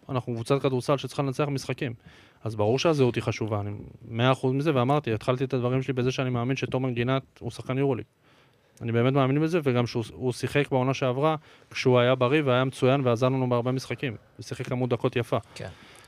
אנחנו קבוצת כדורסל שצריכה לנצח משחקים. אז ברור שהזהות היא חשובה, אני 100% מזה, ואמרתי, התחלתי את הדברים שלי בזה שאני מאמין שתומר גינת הוא שחקן יורוליג. אני באמת מאמין בזה, וגם שהוא שיחק בעונה שעברה, כשהוא היה בריא והיה מצוין, ועזר לנו בהרבה משחקים. הוא שיחק כמות דקות יפה. כן.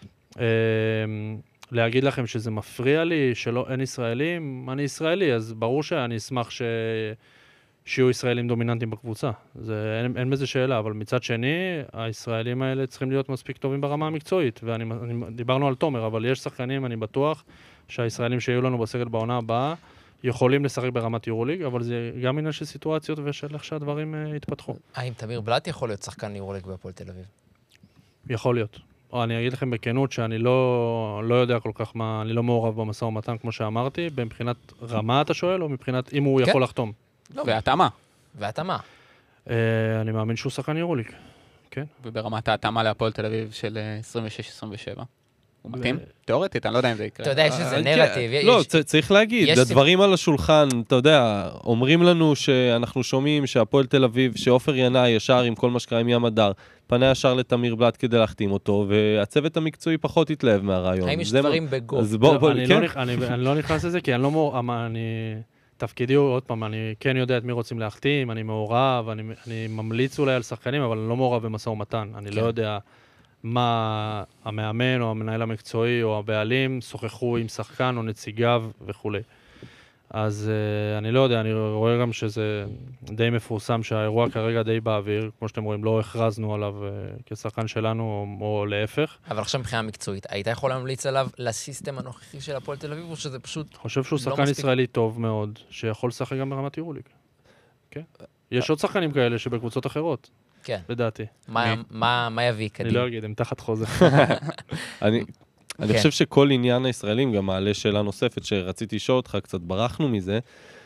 להגיד לכם שזה מפריע לי, אין ישראלים, אני ישראלי, אז ברור שאני אשמח שיהיו ישראלים דומיננטיים בקבוצה. אין בזה שאלה, אבל מצד שני, הישראלים האלה צריכים להיות מספיק טובים ברמה המקצועית, דיברנו על תומר, אבל יש שחקנים, אני בטוח, שהישראלים שיהיו לנו בסגל בעונה הבאה, יכולים לשחק ברמת יורוליג, אבל זה גם עניין של סיטואציות ושל איך שהדברים יתפתחו. האם תמיר בלט יכול להיות שחקן יורוליג בהפועל תל אביב? יכול להיות. אני אגיד לכם בכנות שאני לא יודע כל כך מה, אני לא מעורב במשא ומתן, כמו שאמרתי, מבחינת רמה אתה שואל, או מבחינת אם הוא יכול לחתום? והתאמה. והתאמה. אני מאמין שהוא שחקן יורוליג, כן. וברמת ההתאמה להפועל תל אביב של 26-27. הוא מתאים? תיאורטית, אני לא יודע אם זה יקרה. אתה יודע, יש איזה נרטיב. לא, צריך להגיד, הדברים על השולחן, אתה יודע, אומרים לנו שאנחנו שומעים שהפועל תל אביב, שאופר ינאי ישר עם כל מה שקרה עם ים הדר, פנה ישר לתמיר בלט כדי להחתים אותו, והצוות המקצועי פחות התלהב מהרעיון. האם יש דברים בגו? אני לא נכנס לזה, כי תפקידי הוא, עוד פעם, אני כן יודע את מי רוצים להחתים, אני מעורב, אני ממליץ אולי על שחקנים, אבל אני לא מעורב במשא ומתן. אני לא יודע מה המאמן או המנהל המקצועי או הבעלים שוחחו עם שחקן או נציגיו וכו'. אז אני לא יודע, אני רואה גם שזה די מפורסם שהאירוע כרגע די באוויר, כמו שאתם רואים, לא הכרזנו עליו כשחקן שלנו או להפך. אבל עכשיו מבחינה מקצועית, היית יכול להמליץ עליו לסיסטם הנוכחי של הפועל תל אביב, או שזה פשוט אני חושב שהוא שחקן ישראלי טוב מאוד, שיכול לשחק גם ברמת יורוליג. כן? יש עוד שחקנים כאלה שבקבוצות אחרות. כן. לדעתי. מה יביא קדימה? אני לא אגיד, הם תחת חוזה. אני חושב שכל עניין הישראלים גם מעלה שאלה נוספת שרציתי לשאול אותך, קצת ברחנו מזה.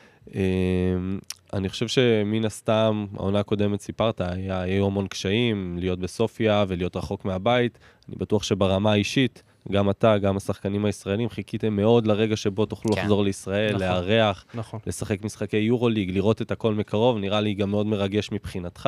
אני חושב שמן הסתם, העונה הקודמת סיפרת, היו המון קשיים, להיות בסופיה ולהיות רחוק מהבית. אני בטוח שברמה האישית, גם אתה, גם השחקנים הישראלים, חיכיתם מאוד לרגע שבו תוכלו לחזור לישראל, לארח, לשחק משחקי יורוליג, לראות את הכל מקרוב, נראה לי גם מאוד מרגש מבחינתך.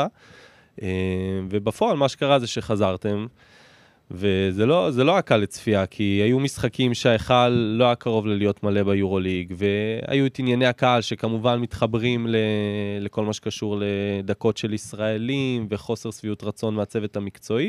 ובפועל מה שקרה זה שחזרתם, וזה לא היה קל לצפייה, כי היו משחקים שההיכל לא היה קרוב ללהיות מלא ביורוליג, והיו את ענייני הקהל שכמובן מתחברים לכל מה שקשור לדקות של ישראלים, וחוסר שביעות רצון מהצוות המקצועי.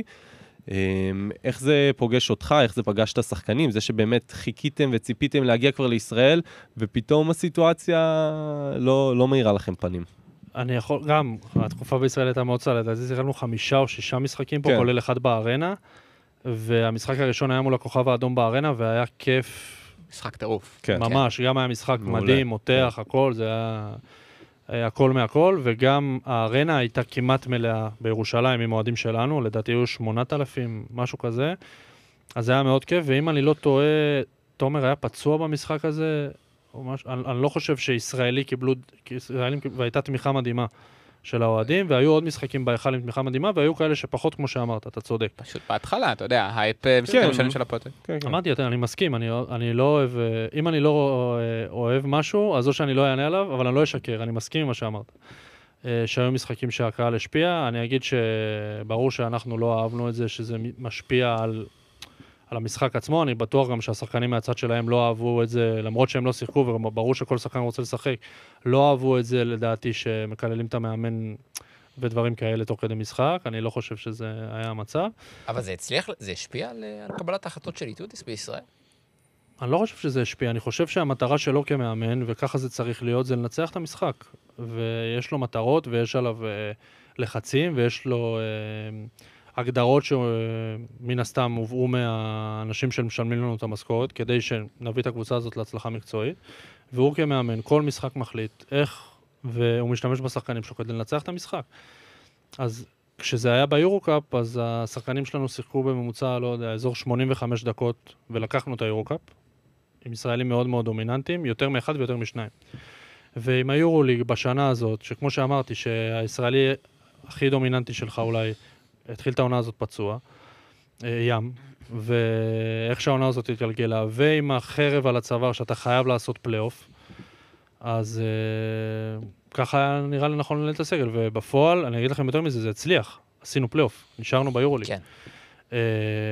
איך זה פוגש אותך, איך זה פגש את השחקנים, זה שבאמת חיכיתם וציפיתם להגיע כבר לישראל, ופתאום הסיטואציה לא מאירה לכם פנים. אני יכול, גם, התקופה בישראל הייתה מאוד צלת, אז זיכרנו 5 או 6 משחקים פה, כולל אחד בארנה, והמשחק הראשון היה מול הכוכב האדום בארנה, והיה כיף. משחק טירוף. ממש, גם היה משחק מדהים, מותח, הכל, זה היה הכל מהכל, וגם הארנה הייתה כמעט מלאה בירושלים עם מועדים שלנו, לדעתי היו 8,000, משהו כזה, אז זה היה מאוד כיף, ואם אני לא טועה, תומר היה פצוע במשחק הזה, אני לא חושב שישראלים קיבלו, והייתה תמיכה מדהימה של האוהדים, והיו עוד משחקים בהיכל עם תמיכה מדהימה, והיו כאלה שפחות כמו שאמרת, אתה צודק. פשוט בהתחלה, אתה יודע, הייפ משחקים ראשונים של הפוטר. אמרתי, אני מסכים, אני לא אוהב, אם אני לא אוהב משהו, אז או שאני לא אענה עליו, אבל אני לא אשקר, אני מסכים עם מה שאמרת. שהיו משחקים שהקהל השפיע, אני אגיד שברור שאנחנו לא אהבנו את זה, שזה משפיע על המשחק עצמו, אני בטוח גם שהשחקנים מהצד שלהם לא אהבו את זה, למרות שהם לא שיחקו, וברור שכל שחקן רוצה לשחק, לא אהבו את זה לדעתי שמקללים את המאמן ודברים כאלה תוך כדי משחק, אני לא חושב שזה היה המצב. אבל זה הצליח, זה השפיע על קבלת ההחלטות של איטודיס בישראל? אני לא חושב שזה השפיע, אני חושב שהמטרה שלו כמאמן, וככה זה צריך להיות, זה לנצח את המשחק. ויש לו מטרות, ויש עליו לחצים, ויש לו הגדרות שמן הסתם הובאו מהאנשים שמשלמים לנו את המשכורת, כדי שנביא את הקבוצה הזאת להצלחה מקצועית. והוא כמאמן, כל משחק מחליט איך, והוא משתמש בשחקנים שלו כדי לנצח את המשחק. אז כשזה היה ביורוקאפ, אז השחקנים שלנו שיחקו בממוצע, לא יודע, אזור 85 דקות, ולקחנו את היורוקאפ, עם ישראלים מאוד מאוד דומיננטיים, יותר מאחד ויותר משניים. ועם היורוליג בשנה הזאת, שכמו שאמרתי, שהישראלי הכי דומיננטי שלך אולי התחיל את העונה הזאת פצוע, ים, ואיך שהעונה הזאת התגלגלה, ועם החרב על הצוואר שאתה חייב לעשות פלייאוף, אז ככה היה נראה לי נכון לנהל את הסגל, ובפועל, אני אגיד לכם יותר מזה, זה הצליח, עשינו פלייאוף, נשארנו ביורוליג. כן.